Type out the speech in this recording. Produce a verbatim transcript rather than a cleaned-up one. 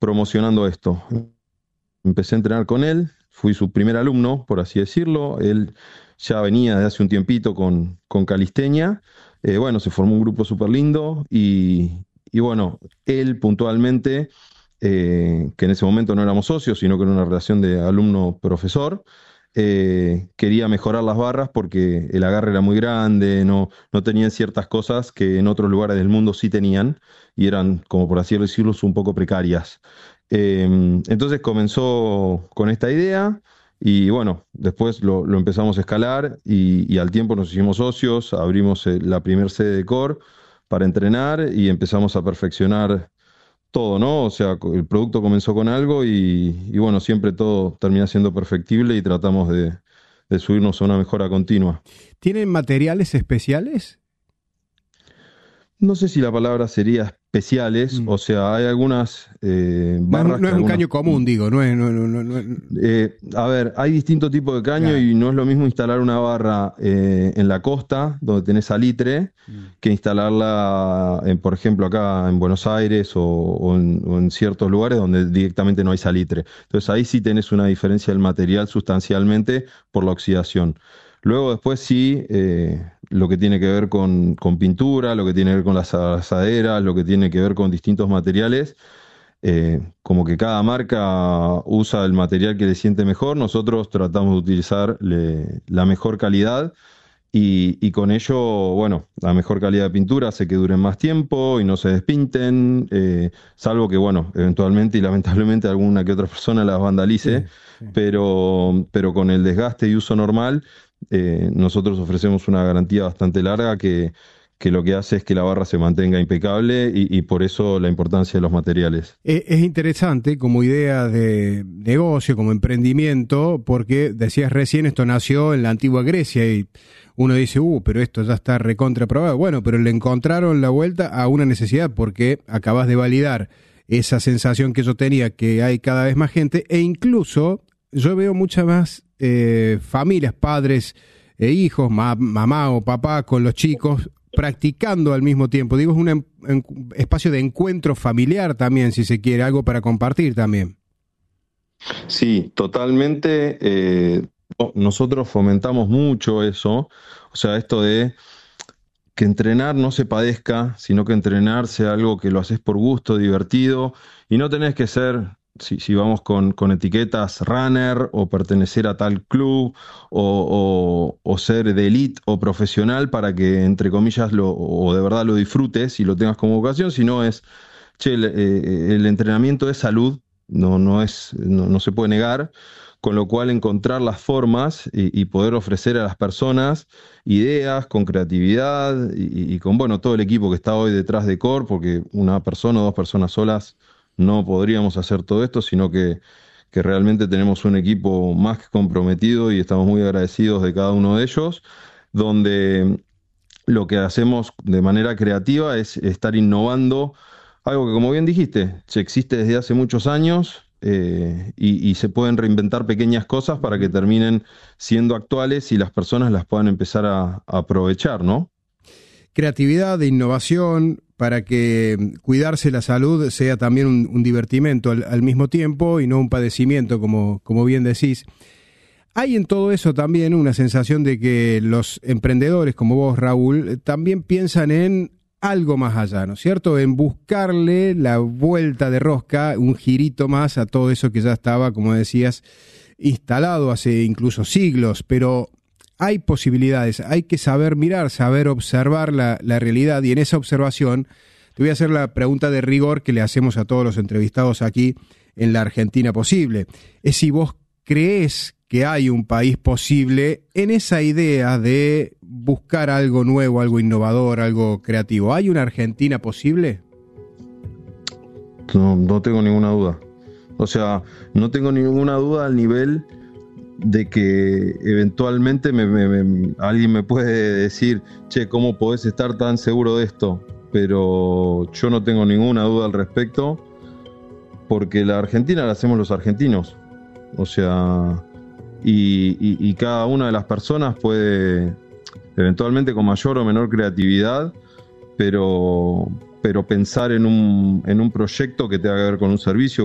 promocionando esto. Empecé a entrenar con él, fui su primer alumno, por así decirlo. Él ya venía desde hace un tiempito con, con calistenia. Eh, bueno, se formó un grupo súper lindo y, y bueno, él puntualmente, eh, que en ese momento no éramos socios, sino que era una relación de alumno-profesor, eh, quería mejorar las barras porque el agarre era muy grande, no, no tenían ciertas cosas que en otros lugares del mundo sí tenían y eran, como por así decirlo, un poco precarias. Eh, entonces comenzó con esta idea y bueno, después lo, lo empezamos a escalar y, y al tiempo nos hicimos socios, abrimos eh, la primer sede de Core para entrenar y empezamos a perfeccionar todo, ¿no? O sea, co- el producto comenzó con algo y, y bueno, siempre todo termina siendo perfectible y tratamos de, de subirnos a una mejora continua. ¿Tienen materiales especiales? No sé si la palabra sería especiales, Mm. o sea, hay algunas eh, No es, un- barras no que es un algunos. caño común, digo, no es... No, no, no, no es- Eh, a ver, hay distintos tipos de caño Claro. y no es lo mismo instalar una barra eh, en la costa, donde tenés salitre, Mm. que instalarla, en, por ejemplo, acá en Buenos Aires o, o en, o en ciertos lugares donde directamente no hay salitre. Entonces ahí sí tenés una diferencia del material sustancialmente por la oxidación. Luego después sí, eh, lo que tiene que ver con, con pintura, lo que tiene que ver con las asaderas, lo que tiene que ver con distintos materiales eh, como que cada marca usa el material que le siente mejor, nosotros tratamos de utilizar le- la mejor calidad y, y con ello, bueno, la mejor calidad de pintura hace que duren más tiempo y no se despinten, eh, salvo que, bueno, eventualmente y lamentablemente alguna que otra persona las vandalice, Sí, sí. pero, pero con el desgaste y uso normal, eh, nosotros ofrecemos una garantía bastante larga que, que lo que hace es que la barra se mantenga impecable y, y por eso la importancia de los materiales. Eh, Es interesante como idea de negocio, como emprendimiento, porque decías recién, esto nació en la antigua Grecia y uno dice, uh, pero esto ya está recontraprobado. Bueno, pero le encontraron la vuelta a una necesidad porque acabas de validar esa sensación que yo tenía, que hay cada vez más gente, e incluso yo veo muchas más eh, familias, padres e hijos, ma- mamá o papá con los chicos practicando al mismo tiempo. Digo, es un en- en- espacio de encuentro familiar también, si se quiere, algo para compartir también. Sí, totalmente. eh, no- nosotros fomentamos mucho eso, o sea, esto de que entrenar no se padezca, sino que entrenar sea algo que lo haces por gusto, divertido, y no tenés que ser, si, si vamos con, con etiquetas runner o pertenecer a tal club o, o- o ser de elite o profesional para que, entre comillas, lo, o de verdad lo disfrutes y lo tengas como vocación, sino es, che, el, eh, el entrenamiento es salud, no, no es, no, no se puede negar, con lo cual encontrar las formas y, y poder ofrecer a las personas ideas, con creatividad y, y con bueno, todo el equipo que está hoy detrás de Core, porque una persona o dos personas solas no podríamos hacer todo esto, sino que, que realmente tenemos un equipo más que comprometido y estamos muy agradecidos de cada uno de ellos, donde lo que hacemos de manera creativa es estar innovando algo que, como bien dijiste, se existe desde hace muchos años eh, y, y se pueden reinventar pequeñas cosas para que Ujú. terminen siendo actuales y las personas las puedan empezar a, a aprovechar, ¿no? Creatividad, de innovación, para que mm, cuidarse la salud sea también un, un divertimento al, al mismo tiempo y no un padecimiento, como, como bien decís. Hay en todo eso también una sensación de que los emprendedores como vos, Raúl, eh, también piensan en algo más allá, ¿no es cierto? En buscarle la vuelta de rosca, un girito más a todo eso que ya estaba, como decías, instalado hace incluso siglos, pero hay posibilidades, hay que saber mirar, saber observar la, la realidad y en esa observación te voy a hacer la pregunta de rigor que le hacemos a todos los entrevistados aquí en la Argentina posible. Es si vos crees que hay un país posible en esa idea de buscar algo nuevo, algo innovador, algo creativo. ¿Hay una Argentina posible? No, no tengo ninguna duda. O sea, no tengo ninguna duda al nivel de que eventualmente me- me- me- alguien me puede decir, che, ¿cómo podés estar tan seguro de esto? Pero yo no tengo ninguna duda al respecto, porque la Argentina la hacemos los argentinos. O sea, y, y- y cada una de las personas puede, eventualmente con mayor o menor creatividad, pero, pero pensar en un, en un proyecto que tenga que ver con un servicio